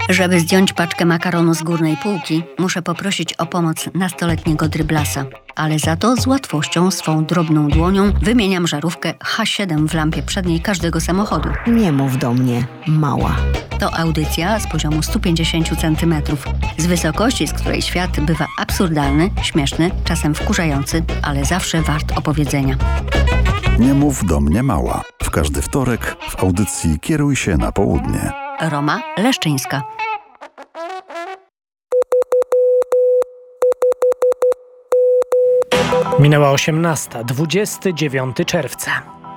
Żeby zdjąć paczkę makaronu z górnej półki, muszę poprosić o pomoc nastoletniego dryblasa. Ale za to z łatwością swą drobną dłonią wymieniam żarówkę H7 w lampie przedniej każdego samochodu. Nie mów do mnie, mała. To audycja z poziomu 150 cm. Z wysokości, z której świat bywa absurdalny, śmieszny, czasem wkurzający, ale zawsze wart opowiedzenia. Nie mów do mnie, mała. W każdy wtorek w audycji Kieruj się na południe. Roma Leszczyńska. Minęła 18, 29 czerwca.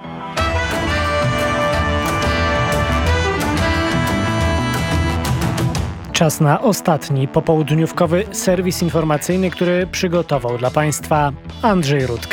Czas na ostatni popołudniówkowy serwis informacyjny, który przygotował dla Państwa Andrzej Rudkę.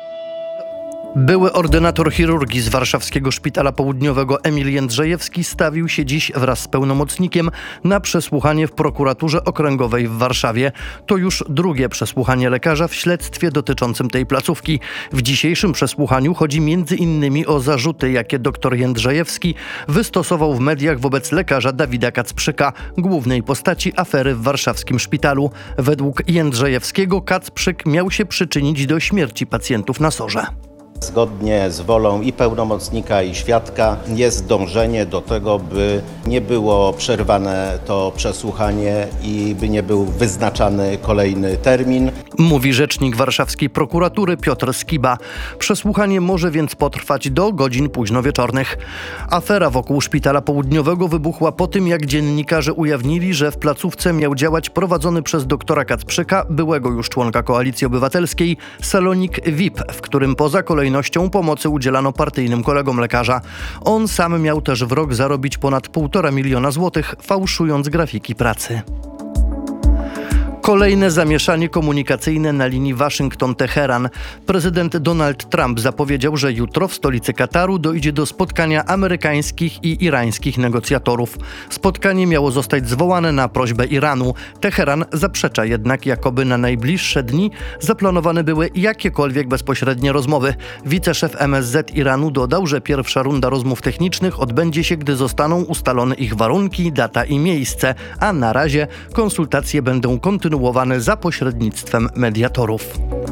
Były ordynator chirurgii z warszawskiego Szpitala Południowego Emil Jędrzejewski stawił się dziś wraz z pełnomocnikiem na przesłuchanie w prokuraturze okręgowej w Warszawie. To już drugie przesłuchanie lekarza w śledztwie dotyczącym tej placówki. W dzisiejszym przesłuchaniu chodzi m.in. o zarzuty, jakie dr Jędrzejewski wystosował w mediach wobec lekarza Dawida Kacprzyka, głównej postaci afery w warszawskim szpitalu. Według Jędrzejewskiego Kacprzyk miał się przyczynić do śmierci pacjentów na SOR-ze. Zgodnie z wolą i pełnomocnika, i świadka jest dążenie do tego, by nie było przerwane to przesłuchanie i by nie był wyznaczany kolejny termin. Mówi rzecznik warszawskiej prokuratury Piotr Skiba. Przesłuchanie może więc potrwać do godzin późnowieczornych. Afera wokół Szpitala Południowego wybuchła po tym, jak dziennikarze ujawnili, że w placówce miał działać prowadzony przez doktora Kacprzyka, byłego już członka Koalicji Obywatelskiej, salonik VIP, w którym poza kolejnością pomocy udzielano partyjnym kolegom lekarza. On sam miał też w rok zarobić ponad 1,5 miliona złotych, fałszując grafiki pracy. Kolejne zamieszanie komunikacyjne na linii Waszyngton-Teheran. Prezydent Donald Trump zapowiedział, że jutro w stolicy Kataru dojdzie do spotkania amerykańskich i irańskich negocjatorów. Spotkanie miało zostać zwołane na prośbę Iranu. Teheran zaprzecza jednak, jakoby na najbliższe dni zaplanowane były jakiekolwiek bezpośrednie rozmowy. Wiceszef MSZ Iranu dodał, że pierwsza runda rozmów technicznych odbędzie się, gdy zostaną ustalone ich warunki, data i miejsce, a na razie konsultacje będą kontynuowane za pośrednictwem mediatorów.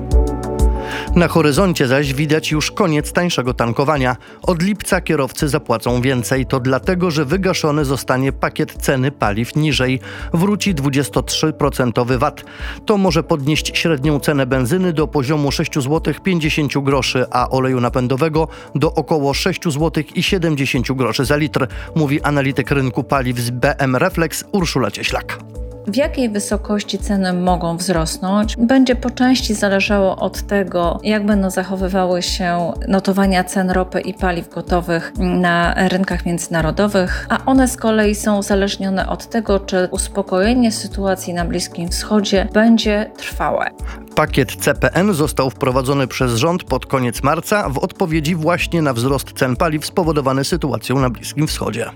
Na horyzoncie zaś widać już koniec tańszego tankowania. Od lipca kierowcy zapłacą więcej. To dlatego, że wygaszony zostanie pakiet ceny paliw niżej. Wróci 23% VAT. To może podnieść średnią cenę benzyny do poziomu 6,50 zł, a oleju napędowego do około 6,70 zł za litr, mówi analityk rynku paliw z BM Reflex Urszula Cieślak. W jakiej wysokości ceny mogą wzrosnąć, będzie po części zależało od tego, jak będą zachowywały się notowania cen ropy i paliw gotowych na rynkach międzynarodowych, a one z kolei są uzależnione od tego, czy uspokojenie sytuacji na Bliskim Wschodzie będzie trwałe. Pakiet CPN został wprowadzony przez rząd pod koniec marca w odpowiedzi właśnie na wzrost cen paliw spowodowany sytuacją na Bliskim Wschodzie.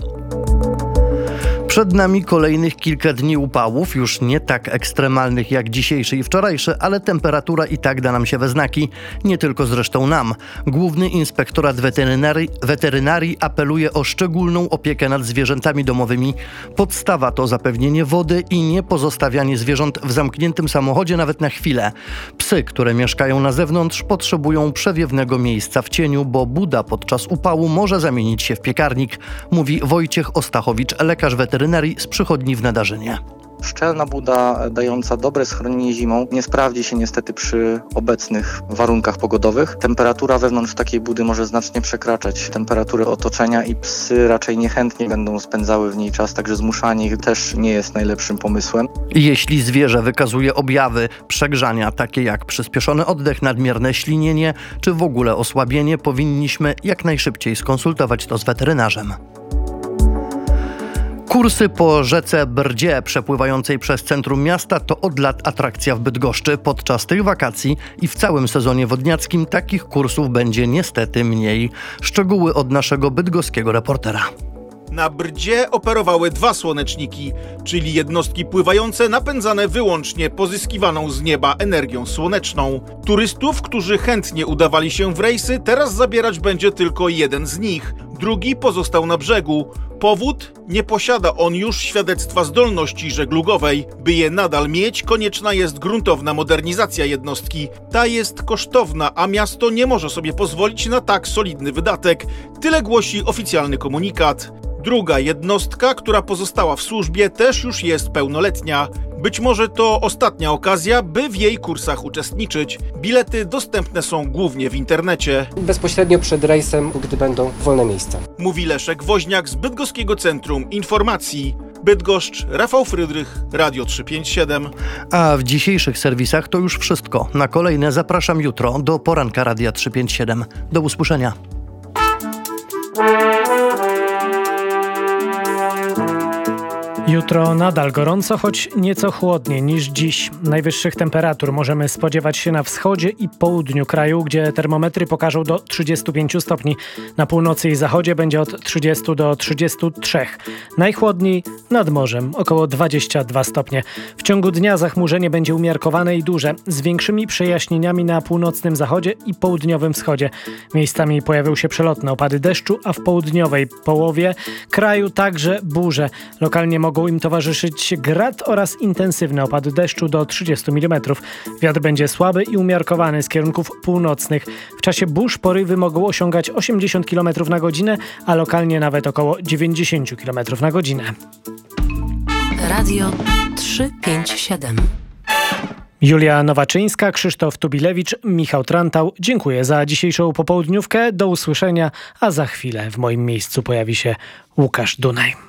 Przed nami kolejnych kilka dni upałów, już nie tak ekstremalnych jak dzisiejszy i wczorajszy, ale temperatura i tak da nam się we znaki. Nie tylko zresztą nam. Główny Inspektorat Weterynarii apeluje o szczególną opiekę nad zwierzętami domowymi. Podstawa to zapewnienie wody i nie pozostawianie zwierząt w zamkniętym samochodzie nawet na chwilę. Psy, które mieszkają na zewnątrz, potrzebują przewiewnego miejsca w cieniu, bo buda podczas upału może zamienić się w piekarnik, mówi Wojciech Ostachowicz, lekarz weterynarii z przychodni w Nadarzynie. Szczelna buda dająca dobre schronienie zimą nie sprawdzi się niestety przy obecnych warunkach pogodowych. Temperatura wewnątrz takiej budy może znacznie przekraczać temperatury otoczenia i psy raczej niechętnie będą spędzały w niej czas, także zmuszanie ich też nie jest najlepszym pomysłem. Jeśli zwierzę wykazuje objawy przegrzania, takie jak przyspieszony oddech, nadmierne ślinienie czy w ogóle osłabienie, powinniśmy jak najszybciej skonsultować to z weterynarzem. Kursy po rzece Brdzie przepływającej przez centrum miasta to od lat atrakcja w Bydgoszczy. Podczas tych wakacji i w całym sezonie wodniackim takich kursów będzie niestety mniej. Szczegóły od naszego bydgoskiego reportera. Na Brdzie operowały 2 słoneczniki, czyli jednostki pływające napędzane wyłącznie pozyskiwaną z nieba energią słoneczną. Turystów, którzy chętnie udawali się w rejsy, teraz zabierać będzie tylko jeden z nich, drugi pozostał na brzegu. Powód? Nie posiada on już świadectwa zdolności żeglugowej. By je nadal mieć, konieczna jest gruntowna modernizacja jednostki. Ta jest kosztowna, a miasto nie może sobie pozwolić na tak solidny wydatek. Tyle głosi oficjalny komunikat. Druga jednostka, która pozostała w służbie, też już jest pełnoletnia. Być może to ostatnia okazja, by w jej kursach uczestniczyć. Bilety dostępne są głównie w internecie. Bezpośrednio przed rejsem, gdy będą wolne miejsca. Mówi Leszek Woźniak z Bydgoskiego Centrum Informacji. Bydgoszcz, Rafał Frydrych, Radio 357. A w dzisiejszych serwisach to już wszystko. Na kolejne zapraszam jutro do poranka Radia 357. Do usłyszenia. Jutro nadal gorąco, choć nieco chłodniej niż dziś. Najwyższych temperatur możemy spodziewać się na wschodzie i południu kraju, gdzie termometry pokażą do 35 stopni. Na północy i zachodzie będzie od 30 do 33. Najchłodniej nad morzem, około 22 stopnie. W ciągu dnia zachmurzenie będzie umiarkowane i duże, z większymi przejaśnieniami na północnym zachodzie i południowym wschodzie. Miejscami pojawią się przelotne opady deszczu, a w południowej połowie kraju także burze. Lokalnie mogą im towarzyszyć grad oraz intensywne opady deszczu do 30 mm. Wiatr będzie słaby i umiarkowany z kierunków północnych. W czasie burz porywy mogą osiągać 80 km na godzinę, a lokalnie nawet około 90 km na godzinę. Radio 357. Julia Nowaczyńska, Krzysztof Tubilewicz, Michał Trantał. Dziękuję za dzisiejszą popołudniówkę. Do usłyszenia, a za chwilę w moim miejscu pojawi się Łukasz Dunaj.